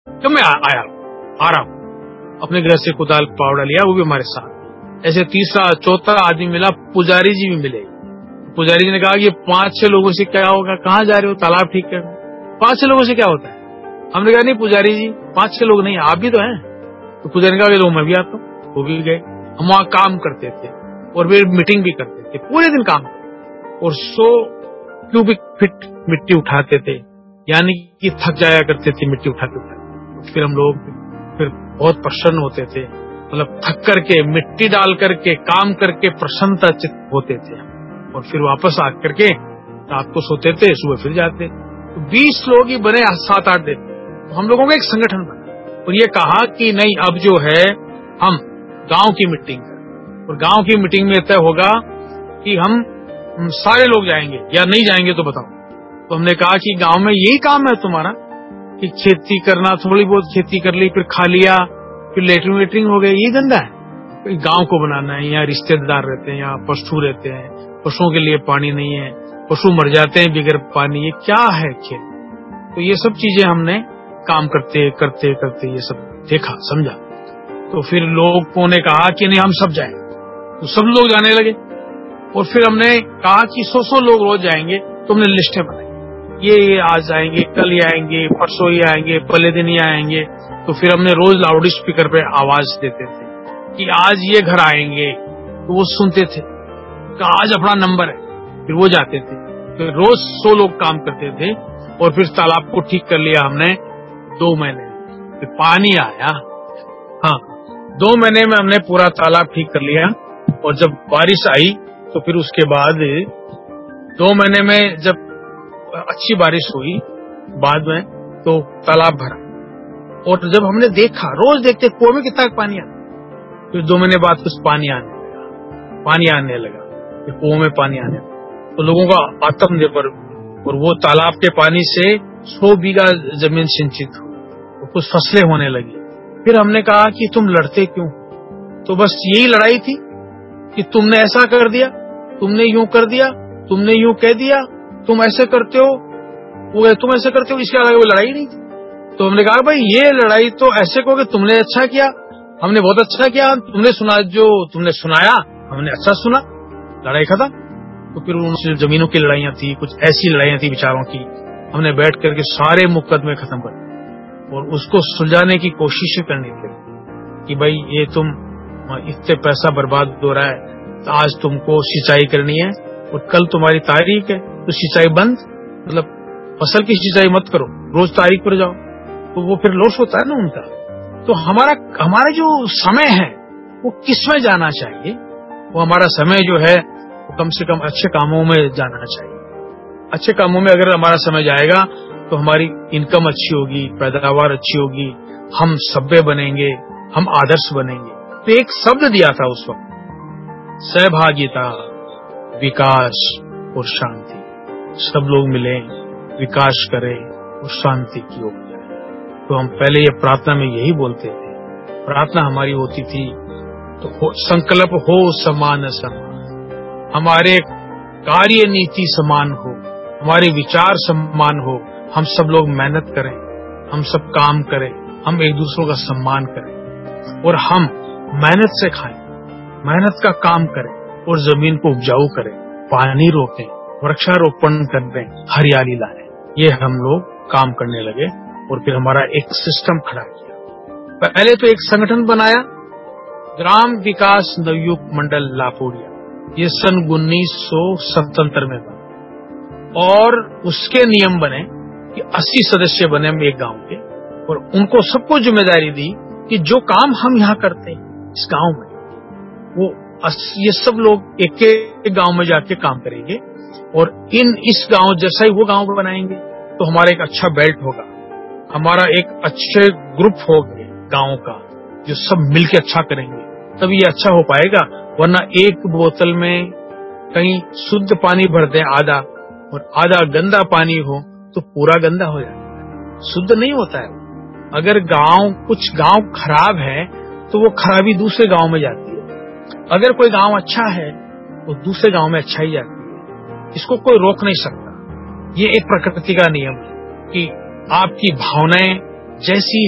जब मैं आया आ रहा हूँ, अपने घर से कुदाल पावड़ा लिया, वो भी हमारे साथ। ऐसे तीसरा चौथा आदमी मिला, पुजारी जी भी मिले। पुजारी जी ने कहा कि 5-6 लोगों से क्या होगा, कहाँ जा रहे हो, तालाब ठीक करने। 5-6 लोगों से क्या होता है? हमने कहा नहीं पुजारी जी 5-6 लोग नहीं, आप भी तो हैं। तो पुजारी ने कहा लो मैं भी आता हूँ। वो भी गए। हम वहाँ काम करते थे और फिर मीटिंग भी करते थे, पूरे दिन काम करते और 100 क्यूबिक फीट मिट्टी उठाते थे, यानी कि थक जाया करते थे मिट्टी उठाते उठाते। फिर हम लोग फिर बहुत प्रसन्न होते थे, मतलब थक करके मिट्टी डाल करके काम करके प्रसन्नता चित्त होते थे। और फिर वापस आकर के रात को सोते थे, सुबह फिर जाते। तो 20 लोग ही बने 7-8 दिन। तो हम लोगों का एक संगठन बना और ये कहा कि नहीं अब जो है हम गांव की मीटिंग करें, और गांव की मीटिंग में तय होगा कि हम सारे लोग जाएंगे या नहीं जाएंगे तो बताओ। तो हमने कहा कि गांव में यही काम है तुम्हारा कि खेती करना, थोड़ी बहुत खेती कर ली फिर खा लिया, फिर लेटरिंग वेटरिंग हो गई, ये धंधा है। गांव को बनाना है, यहाँ रिश्तेदार रहते हैं, यहाँ पशु रहते हैं, पशुओं के लिए पानी नहीं है, पशु मर जाते हैं बगैर पानी, ये क्या है खेल। तो ये सब चीजें हमने काम करते करते करते ये सब देखा समझा। तो फिर लोगों ने कहा कि नहीं हम सब जाएं, तो सब लोग जाने लगे। और फिर हमने कहा कि 100 लोग रोज जाएंगे। तो हमने लिस्टें बनाई, ये आज आएंगे, कल ये आएंगे, परसों ये आएंगे, पहले दिन ये आएंगे। तो फिर हमने रोज लाउड स्पीकर पे आवाज देते थे कि आज ये घर आएंगे, तो वो सुनते थे कि आज अपना नंबर है, फिर वो जाते थे। फिर रोज 100 लोग काम करते थे और फिर तालाब को ठीक कर लिया हमने 2 महीने। फिर पानी आया, हाँ 2 महीने में हमने पूरा तालाब ठीक कर लिया। और जब बारिश आई तो फिर उसके बाद 2 महीने में जब अच्छी बारिश हुई बाद में तो तालाब भरा। और जब हमने देखा, रोज देखते कुएं में कितना पानी आता, फिर 2 महीने बाद कुछ पानी आने लगा, फिर कुएं में पानी आने लगा। तो लोगों का आत्मनिर्भर, और वो तालाब के पानी से 100 बीघा जमीन सिंचित हुई, तो कुछ फसलें होने लगी। फिर हमने कहा कि तुम लड़ते क्यों? तो बस यही लड़ाई थी कि तुमने ऐसा कर दिया, तुमने यूं कर दिया, तुमने यूं कह दिया, तुम ऐसे करते हो, वो तुम ऐसे करते हो, इसके अलावा वो लड़ाई नहीं थी। तो हमने कहा भाई ये लड़ाई तो ऐसे कहोगे तुमने अच्छा किया, हमने बहुत अच्छा किया, तुमने सुना, जो तुमने सुनाया हमने अच्छा सुना, लड़ाई खत्म। तो फिर उन जमीनों की लड़ाइयां थी, कुछ ऐसी लड़ाइयां थी विचारों की। हमने बैठ करके सारे मुकदमे खत्म कर दिए और उसको सुलझाने की कोशिश करनी थी कि भाई ये तुम इतने पैसा बर्बाद हो रहा है, तो आज तुमको सिंचाई करनी है और कल तुम्हारी तारीख है, तो सिंचाई बंद, मतलब फसल की सिंचाई मत करो, रोज तारीख पर जाओ। तो वो फिर लॉस होता है ना उनका। तो हमारा जो समय है वो किस में जाना चाहिए? वो हमारा समय जो है वो कम से कम अच्छे कामों में जाना चाहिए। अच्छे कामों में अगर हमारा समय जाएगा तो हमारी इनकम अच्छी होगी, पैदावार अच्छी होगी, हम सभ्य बनेंगे, हम आदर्श बनेंगे। तो एक शब्द दिया था उस वक्त, सहभागिता, विकास और शांति। सब लोग मिले, विकास करें और शांति की ओर जाए। तो हम पहले ये प्रार्थना में यही बोलते थे। प्रार्थना हमारी होती थी तो संकल्प हो समान समान, हमारे कार्य नीति समान हो, हमारे विचार समान हो, हम सब लोग मेहनत करें, हम सब काम करें, हम एक दूसरों का सम्मान करें और हम मेहनत से खाएं, मेहनत का काम करें और जमीन को उपजाऊ करें, पानी रोकें, वृक्षारोपण करें, हरियाली लाएं। ये हम लोग काम करने लगे और फिर हमारा एक सिस्टम खड़ा किया। पहले तो एक संगठन बनाया, ग्राम विकास नवयुग मंडल लापोड़िया, ये सन 1977 में बना। और उसके नियम बने कि 80 सदस्य बने हम एक गांव के, और उनको सबको जिम्मेदारी दी कि जो काम हम यहाँ करते हैं इस गांव में, वो ये सब लोग एक गांव में जाके काम करेंगे और इस गांव जैसा ही वो गांव बनाएंगे। तो हमारा एक अच्छा बेल्ट होगा, हमारा एक अच्छे ग्रुप होगा गांव का, जो सब मिलके अच्छा करेंगे, तब ये अच्छा हो पाएगा। वरना एक बोतल में कहीं शुद्ध पानी भर दें आधा और आधा गंदा पानी हो तो पूरा गंदा हो जाता है, शुद्ध नहीं होता है। अगर कुछ गांव खराब है तो वो खराबी दूसरे गांव में जाती है, अगर कोई गांव अच्छा है तो दूसरे गांव में अच्छा ही जाती है। इसको कोई रोक नहीं सकता। ये एक प्रकृति का नियम है कि आपकी भावनाएं जैसी